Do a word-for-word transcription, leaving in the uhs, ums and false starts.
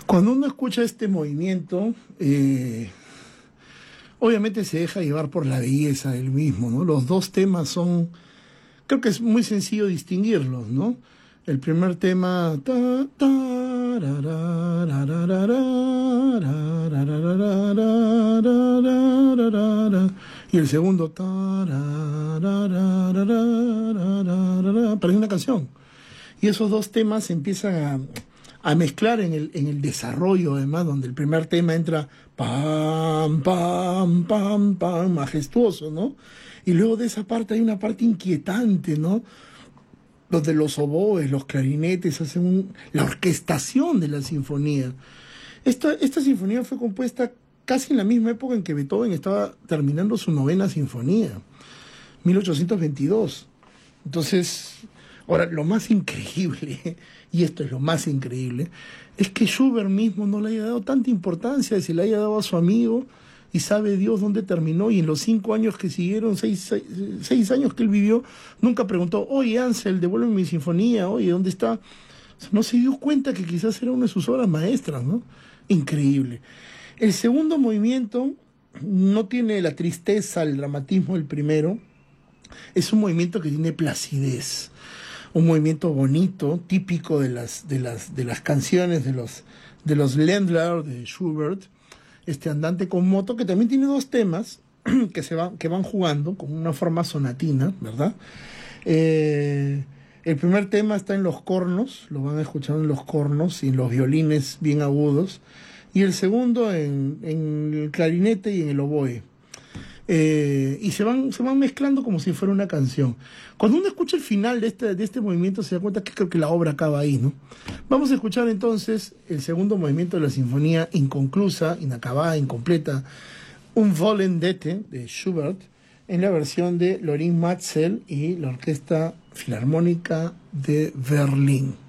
Cuando uno escucha este movimiento, eh, obviamente se deja llevar por la belleza del mismo, ¿no? Los dos temas son, creo que es muy sencillo distinguirlos, ¿no? El primer tema, ta, ta, ra, ra, ra, ra, ra, ra, ra, ra, ra, ra, ra, ra, ra, ra, y el segundo, ta, ra, ra, ra, ra, ra, ra, ra, ra, parece una canción. Y esos dos temas empiezan a, a mezclar en el, en el desarrollo, además, donde el primer tema entra pam, pam, pam, pam, majestuoso, ¿no? Y luego de esa parte hay una parte inquietante, ¿no? Donde los oboes, los clarinetes hacen un, la orquestación de la sinfonía. Esta, esta sinfonía fue compuesta casi en la misma época en que Beethoven estaba terminando su novena sinfonía, mil ochocientos veintidós. Entonces, ahora, lo más increíble, y esto es lo más increíble, es que Schubert mismo no le haya dado tanta importancia, se le haya dado a su amigo, y sabe Dios dónde terminó, y en los cinco años que siguieron, seis, seis, seis años que él vivió, nunca preguntó, oye Ansel, devuélveme mi sinfonía, oye, ¿dónde está? O sea, no se dio cuenta que quizás era una de sus obras maestras, ¿no? Increíble. El segundo movimiento no tiene la tristeza, el dramatismo del primero, es un movimiento que tiene placidez, un movimiento bonito, típico de las, de las, de las canciones de los, de los Ländler de Schubert, este andante con moto, que también tiene dos temas que, se van, que van jugando con una forma sonatina, ¿verdad? Eh, el primer tema está en los cornos, lo van escuchando en los cornos y en los violines bien agudos, y el segundo en, en el clarinete y en el oboe. Eh, y se van, se van mezclando como si fuera una canción. Cuando uno escucha el final de este, de este movimiento se da cuenta que creo que la obra acaba ahí, ¿no? Vamos a escuchar entonces el segundo movimiento de la sinfonía inconclusa, inacabada, incompleta, Un Volendete de Schubert, en la versión de Lorin Maazel y la Orquesta Filarmónica de Berlín.